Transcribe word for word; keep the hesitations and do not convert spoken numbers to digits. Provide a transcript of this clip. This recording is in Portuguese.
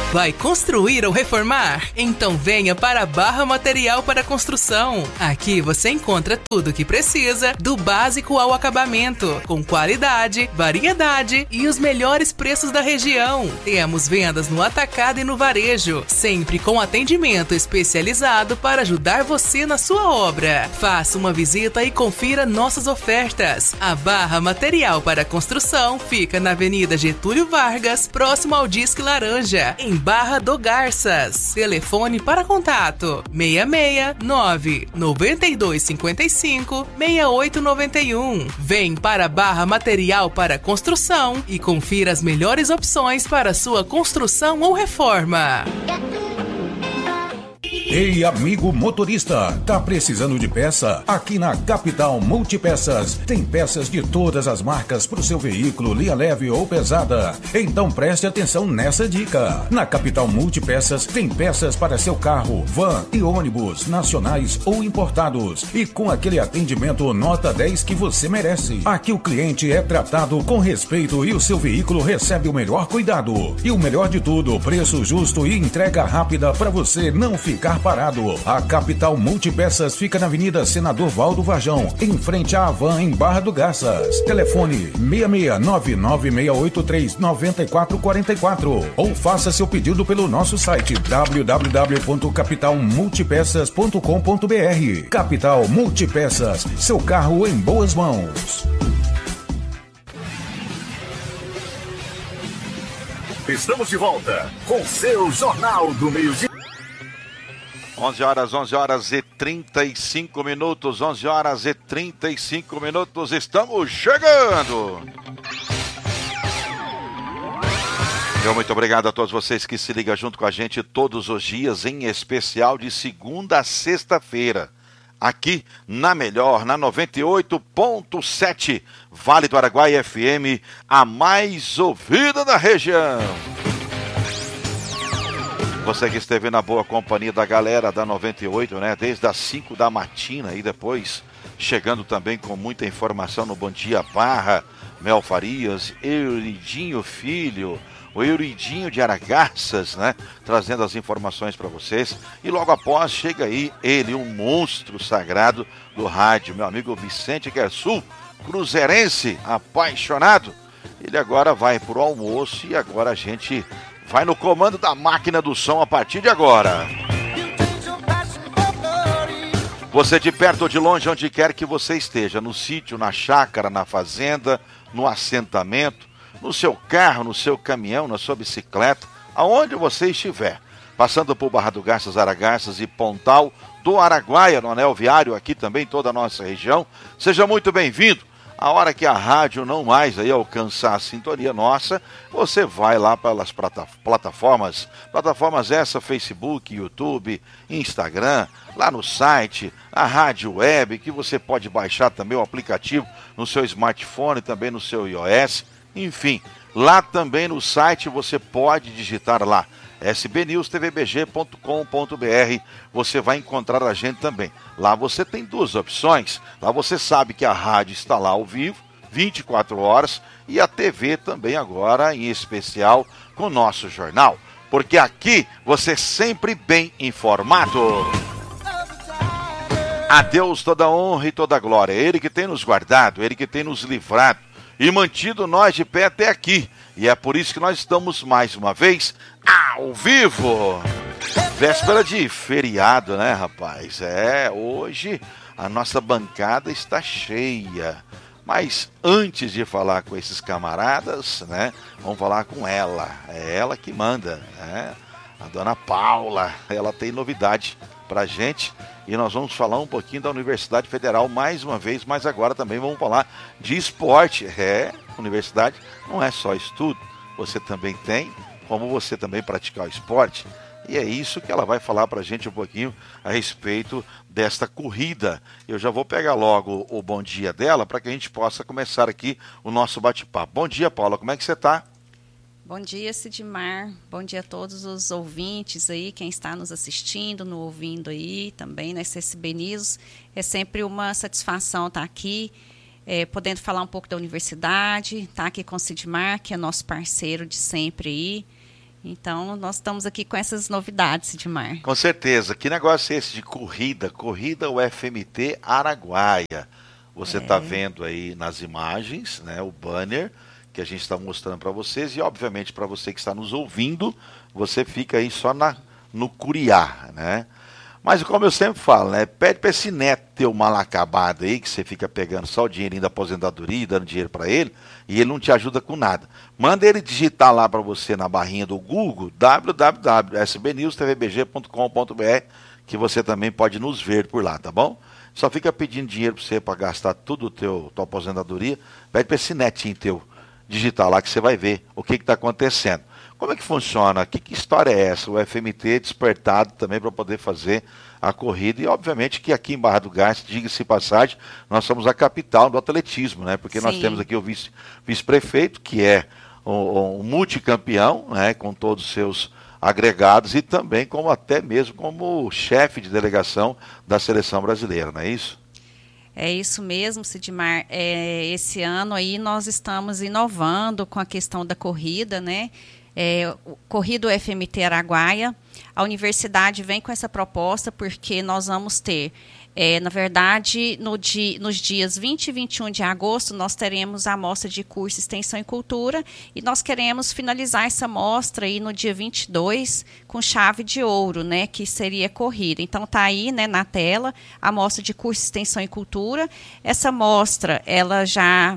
Vai construir ou reformar? Então venha para a Barra Material para Construção. Aqui você encontra tudo o que precisa, do básico ao acabamento, com qualidade, variedade e os melhores preços da região. Temos vendas no atacado e no varejo, sempre com atendimento especializado para ajudar você na sua obra. Faça uma visita e confira nossas ofertas. A Barra Material para Construção fica na Avenida Getúlio Vargas, próximo ao Disque Laranja, em Barra do Garças. Telefone para contato seis seis nove nove dois cinco cinco seis oito nove um. Vem para Barra Material para Construção e confira as melhores opções para sua construção ou reforma. Ei, amigo motorista, tá precisando de peça? Aqui na Capital Multipeças tem peças de todas as marcas para o seu veículo, linha leve ou pesada. Então preste atenção nessa dica. Na Capital Multipeças tem peças para seu carro, van e ônibus, nacionais ou importados. E com aquele atendimento nota dez que você merece. Aqui o cliente é tratado com respeito e o seu veículo recebe o melhor cuidado. E o melhor de tudo, preço justo e entrega rápida para você não ficar parado. A Capital Multipeças fica na Avenida Senador Valdo Varjão, em frente à Havan, em Barra do Garças. Telefone seis seis nove nove seis oito três nove quatro quatro quatro ou faça seu pedido pelo nosso site w w w ponto capital multipeças ponto com ponto b r. Capital Multipeças, seu carro em boas mãos. Estamos de volta com seu Jornal do Meio-Dia. onze horas, onze horas e trinta e cinco minutos, onze horas e trinta e cinco minutos, estamos chegando! Meu muito obrigado a todos vocês que se ligam junto com a gente todos os dias, em especial de segunda a sexta-feira, aqui na Melhor, na noventa e oito ponto sete, Vale do Araguaia F M, a mais ouvida da região. Você que esteve na boa companhia da galera da noventa e oito, né? Desde as cinco da matina e depois chegando também com muita informação no Bom Dia Barra, Mel Farias, Euridinho Filho, o Euridinho de Aragarças, né? Trazendo as informações para vocês. E logo após chega aí ele, um monstro sagrado do rádio, meu amigo Vicente Guerçul, cruzeirense, apaixonado. Ele agora vai pro almoço e agora a gente vai no comando da máquina do som a partir de agora. Você de perto ou de longe, onde quer que você esteja, no sítio, na chácara, na fazenda, no assentamento, no seu carro, no seu caminhão, na sua bicicleta, aonde você estiver, passando por Barra do Garças, Aragarças e Pontal do Araguaia, no anel viário, aqui também toda a nossa região, seja muito bem-vindo. A hora que a rádio não mais aí alcançar a sintonia nossa, você vai lá pelas plataformas, plataformas essa, Facebook, YouTube, Instagram, lá no site, a rádio web, que você pode baixar também o aplicativo no seu smartphone, também no seu iOS, enfim, lá também no site você pode digitar lá, s b news t v b g ponto com ponto b r, você vai encontrar a gente também. Lá você tem duas opções, lá você sabe que a rádio está lá ao vivo, vinte e quatro horas, e a T V também agora, em especial, com o nosso jornal, porque aqui você é sempre bem informado. A Deus toda a honra e toda a glória, Ele que tem nos guardado, Ele que tem nos livrado, e mantido nós de pé até aqui, e é por isso que nós estamos mais uma vez ao vivo. Véspera de feriado, né, rapaz? É, hoje a nossa bancada está cheia. Mas antes de falar com esses camaradas, né, vamos falar com ela. É ela que manda, né? A dona Paula. Ela tem novidade pra gente. E nós vamos falar um pouquinho da Universidade Federal mais uma vez, mas agora também vamos falar de esporte. É, universidade não é só estudo, você também tem como você também praticar o esporte. E é isso que ela vai falar pra gente um pouquinho a respeito desta corrida. Eu já vou pegar logo o bom dia dela para que a gente possa começar aqui o nosso bate-papo. Bom dia, Paula, como é que você está? Bom dia, Sidmar. Bom dia a todos os ouvintes aí, quem está nos assistindo, nos ouvindo aí também na S S B News. É sempre uma satisfação estar aqui, é, podendo falar um pouco da universidade, estar aqui com o Sidmar, que é nosso parceiro de sempre aí. Então, nós estamos aqui com essas novidades, Sidmar. Com certeza. Que negócio é esse de corrida? Corrida U F M T Araguaia. Você está é. vendo aí nas imagens, né, o banner que a gente está mostrando para vocês e, obviamente, para você que está nos ouvindo, você fica aí só na, no Curiá, né? Mas, como eu sempre falo, né, pede para esse neto teu mal acabado aí, que você fica pegando só o dinheirinho da aposentadoria e dando dinheiro para ele, e ele não te ajuda com nada. Manda ele digitar lá para você na barrinha do Google, w w w ponto s b news t v b g ponto com ponto b r, que você também pode nos ver por lá, tá bom? Só fica pedindo dinheiro para você para gastar tudo o teu tua aposentadoria, pede para esse netinho teu digitar lá que você vai ver o que está acontecendo. Como é que funciona? Que, que história é essa? O F M T despertado também para poder fazer a corrida. E, obviamente, que aqui em Barra do Garça, diga-se passagem, nós somos a capital do atletismo, né? Porque Sim. nós temos aqui o vice, vice-prefeito, que é um, um multicampeão, né? Com todos os seus agregados e também como até mesmo como chefe de delegação da seleção brasileira, não é isso? É isso mesmo, Sidmar. É, esse ano aí nós estamos inovando com a questão da corrida, né? É, Corrida U F M T Araguaia. A universidade vem com essa proposta porque nós vamos ter, é, na verdade, no di, nos dias vinte e vinte e um de agosto, nós teremos a mostra de curso Extensão e Cultura e nós queremos finalizar essa mostra aí no dia vinte e dois com chave de ouro, né, que seria corrida. Então está aí, né, na tela a mostra de curso Extensão e Cultura. Essa mostra, ela já